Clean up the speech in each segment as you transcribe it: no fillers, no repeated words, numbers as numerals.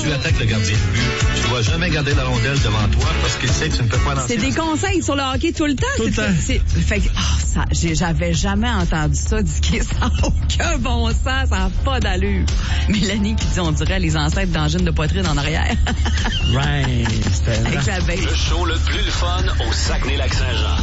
tu attaques le gardien de but, tu vas jamais garder la rondelle devant toi parce qu'il sait que tu ne peux pas lancer. C'est des conseils sur le hockey tout le temps. Tout le temps. Fait que, j'avais jamais entendu ça, du ski, ça n'a aucun bon sens, ça n'a pas d'allure. Mélanie qui dit, on dirait les ancêtres d'angine de poitrine en arrière. Right. Avec la baie. Le show le plus le fun au Saguenay-Lac-Saint-Jean.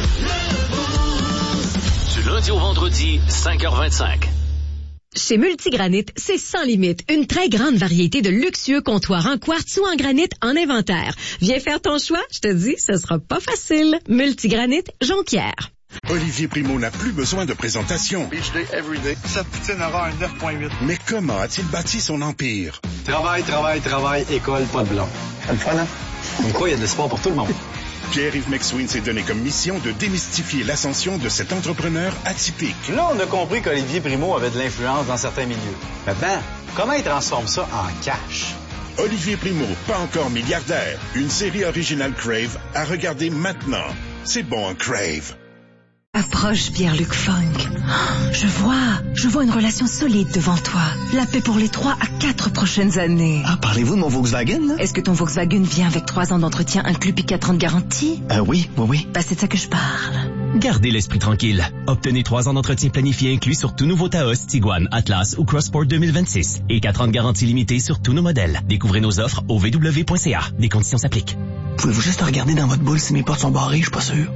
Du lundi au vendredi, 5h25. Chez Multigranit, c'est sans limite. Une très grande variété de luxueux comptoirs en quartz ou en granit en inventaire. Viens faire ton choix, je te dis, ce sera pas facile. Multigranit, Jonquière. Olivier Primo n'a plus besoin de présentation. Beach day, everyday. Cette poutine aura un 9.8. Mais comment a-t-il bâti son empire? Travail, école, pas de blanc. C'est le fun, hein? Comme quoi, il y a de l'espoir pour tout le monde. Pierre-Yves McSween s'est donné comme mission de démystifier l'ascension de cet entrepreneur atypique. Là, on a compris qu'Olivier Primo avait de l'influence dans certains milieux. Maintenant, comment il transforme ça en cash? Olivier Primo, pas encore milliardaire. Une série originale Crave à regarder maintenant. C'est bon, un Crave. Approche Pierre-Luc Funk. Je vois une relation solide devant toi. La paix pour les 3 à 4 prochaines années. Ah, parlez-vous de mon Volkswagen, là? Est-ce que ton Volkswagen vient avec 3 ans d'entretien inclus puis 4 ans de garantie? Oui. Bah, c'est de ça que je parle. Gardez l'esprit tranquille. Obtenez 3 ans d'entretien planifié inclus sur tout nouveau Taos, Tiguan, Atlas ou Crossport 2026 et 4 ans de garantie limitée sur tous nos modèles. Découvrez nos offres au vw.ca. Des conditions s'appliquent. Pouvez-vous juste regarder dans votre boule si mes portes sont barrées? Je suis pas sûr.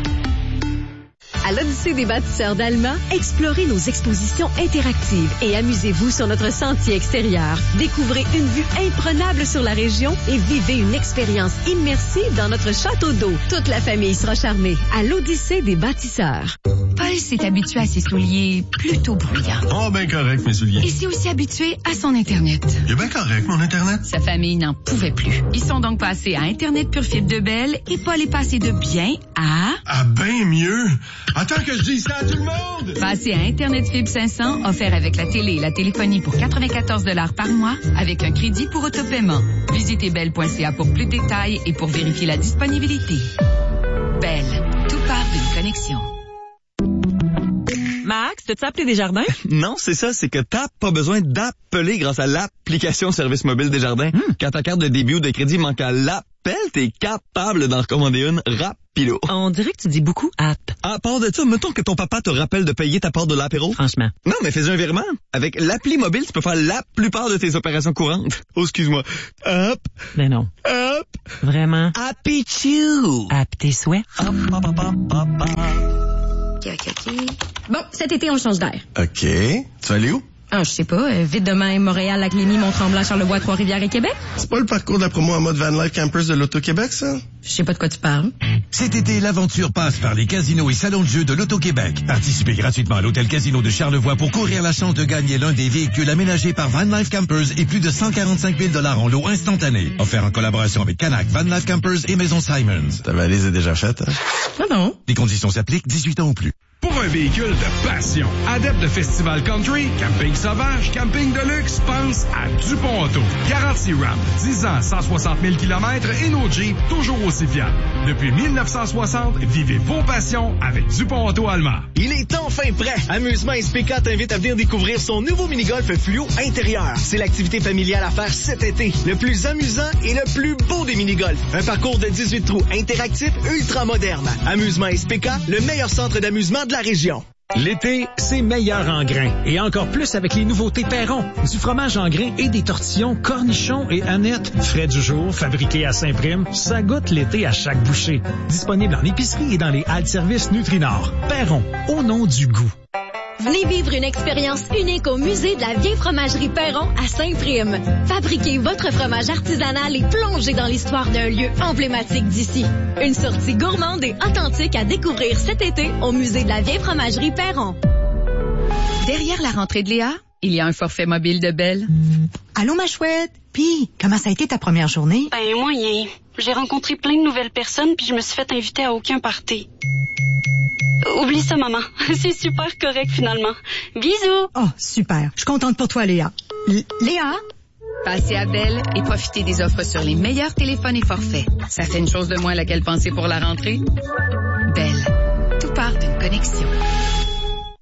À l'Odyssée des bâtisseurs d'Alma, explorez nos expositions interactives et amusez-vous sur notre sentier extérieur. Découvrez une vue imprenable sur la région et vivez une expérience immersive dans notre château d'eau. Toute la famille sera charmée à l'Odyssée des bâtisseurs. Paul s'est habitué à ses souliers plutôt bruyants. Oh, ben correct, mes souliers. Il s'est aussi habitué à son Internet. Il est bien correct, mon Internet. Sa famille n'en pouvait plus. Ils sont donc passés à Internet Pure Fibre de Bell et Paul est passé de bien à... Ah, ben mieux. Attends que je dise ça à tout le monde. Passé à Internet Fibre 500, offert avec la télé et la téléphonie pour 94 $ par mois, avec un crédit pour autopaiement. Visitez bell.ca pour plus de détails et pour vérifier la disponibilité. Bell, tout part d'une connexion. Max, t'as-tu appelé Desjardins? Non, c'est ça, c'est que t'as pas besoin d'appeler grâce à l'application Service Mobile Desjardins. Quand ta carte de débit ou de crédit manque à l'appel, t'es capable d'en recommander une rapido. On dirait que tu dis beaucoup app. À part de ça, mettons que ton papa te rappelle de payer ta part de l'apéro. Franchement. Non, mais fais un virement. Avec l'appli mobile, tu peux faire la plupart de tes opérations courantes. Oh, excuse-moi. Hop. Mais non. Hop. Vraiment. Happy Chew. App tes souhaits. OK. Bon, cet été, on change d'air. OK. Tu vas aller où? Ah, je sais pas. Vite demain, Montréal, Lac-Lémy, Mont-Tremblant, Charlevoix, Trois-Rivières et Québec. C'est pas le parcours de la promo en mode Van Life Campers de l'Auto-Québec, ça? Je sais pas de quoi tu parles. Cet été, l'aventure passe par les casinos et salons de jeux de l'Auto-Québec. Participez gratuitement à l'Hôtel Casino de Charlevoix pour courir la chance de gagner l'un des véhicules aménagés par Van Life Campers et plus de 145 000 $ en lot instantané. Offert en collaboration avec Canac, Van Life Campers et Maison Simons. Ta valise est déjà faite, hein? Non. Les conditions s'appliquent, 18 ans ou plus. Pour un véhicule de passion, adepte de festival country, camping sauvage, camping de luxe, pense à Dupont Auto. Garantie RAM, 10 ans, 160 000 km et nos Jeeps toujours aussi fiables. Depuis 1960, vivez vos passions avec Dupont Auto Allemand. Il est enfin prêt! Amusement SPK t'invite à venir découvrir son nouveau mini-golf fluo intérieur. C'est l'activité familiale à faire cet été. Le plus amusant et le plus beau des mini-golfs. Un parcours de 18 trous interactif ultra moderne. Amusement SPK, le meilleur centre d'amusement de la région. L'été, c'est meilleur en grains. Et encore plus avec les nouveautés Perron. Du fromage en grains et des tortillons, cornichons et anettes. Frais du jour, fabriqués à Saint-Prime. Ça goûte l'été à chaque bouchée. Disponible en épicerie et dans les haltes-services Nutrinor. Perron, au nom du goût. Venez vivre une expérience unique au musée de la vieille fromagerie Perron à Saint-Prime. Fabriquez votre fromage artisanal et plongez dans l'histoire d'un lieu emblématique d'ici. Une sortie gourmande et authentique à découvrir cet été au musée de la vieille fromagerie Perron. Derrière la rentrée de Léa, il y a un forfait mobile de Bell. Allô, ma chouette? Puis, comment ça a été ta première journée? Ben, moyen. J'ai rencontré plein de nouvelles personnes puis je me suis fait inviter à aucun party. Oublie ça, maman. C'est super correct, finalement. Bisous! Oh, super. Je suis contente pour toi, Léa. Léa? Passez à Bell et profitez des offres sur les meilleurs téléphones et forfaits. Ça fait une chose de moins à laquelle penser pour la rentrée. Bell. Tout part d'une connexion.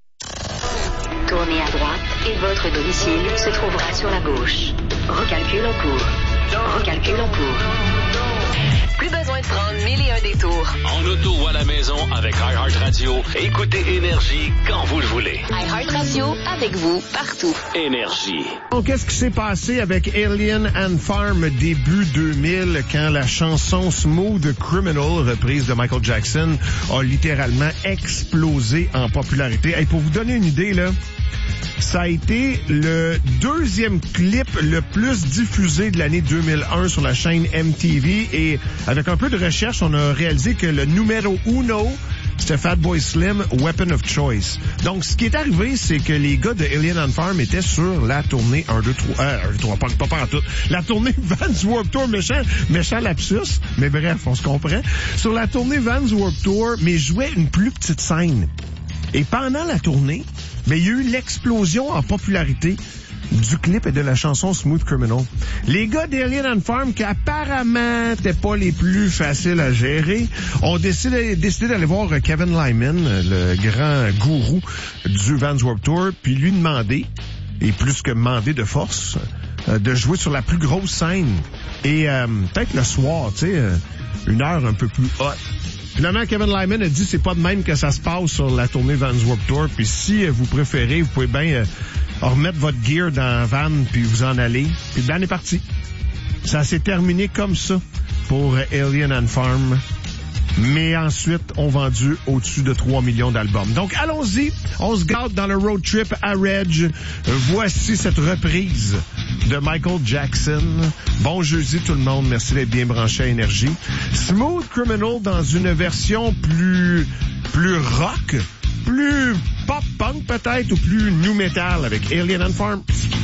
Tournez à droite et votre domicile se trouvera sur la gauche. Recalcul cours. Recalcule en cours. Plus besoin de prendre 1001 détours. En auto ou à la maison avec iHeartRadio, écoutez Énergie quand vous le voulez. iHeartRadio, avec vous, partout. Énergie. Donc, qu'est-ce qui s'est passé avec Alien & Farm début 2000 quand la chanson Smooth Criminal, reprise de Michael Jackson, a littéralement explosé en popularité? Hey, pour vous donner une idée, là, ça a été le deuxième clip le plus diffusé de l'année 2001 sur la chaîne MTV et avec un peu de recherche, on a réalisé que le numéro uno, c'était Fatboy Slim, Weapon of Choice. Donc, ce qui est arrivé, c'est que les gars de Alien & Farm étaient sur la tournée 1, 2, 3, pas en tout. La tournée Vans Warped Tour, méchant lapsus, mais bref, on se comprend. Sur la tournée Vans Warped Tour, mais jouait une plus petite scène. Et pendant la tournée, il y a eu l'explosion en popularité du clip et de la chanson Smooth Criminal. Les gars d'Alien & Farm, qui apparemment n'étaient pas les plus faciles à gérer, ont décidé d'aller voir Kevin Lyman, le grand gourou du Vans Warped Tour, puis lui demander, et plus que demander de force, de jouer sur la plus grosse scène. Et peut-être le soir, tu sais, une heure un peu plus haute. Finalement, Kevin Lyman a dit c'est pas de même que ça se passe sur la tournée Vans Warped Tour. Puis si vous préférez, vous pouvez bien remettre votre gear dans la van puis vous en aller. Puis le band est parti. Ça s'est terminé comme ça pour Alien & Farm. Mais ensuite, ont vendu au-dessus de 3 millions d'albums. Donc, allons-y. On se gâte dans le road trip à Reg. Voici cette reprise de Michael Jackson. Bon jeudi tout le monde. Merci d'être bien branché à Énergie. Smooth Criminal dans une version plus rock, plus pop-punk peut-être, ou plus new metal avec Alien & Farm.